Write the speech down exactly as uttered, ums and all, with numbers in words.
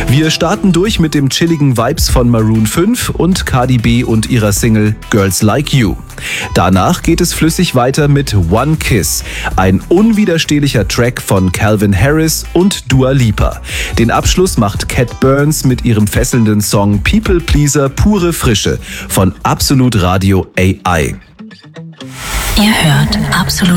Wir starten durch mit dem chilligen Vibes von Maroon fünf und Cardi B und ihrer Single Girls Like You. Danach geht es flüssig weiter mit One Kiss, ein unwiderstehlicher Track von Calvin Harris und Dua Lipa. Den Abschluss macht Cat Burns mit ihrem fesselnden Song People Pleaser pure Frische von Absolut Radio A I. Ihr hört Absolut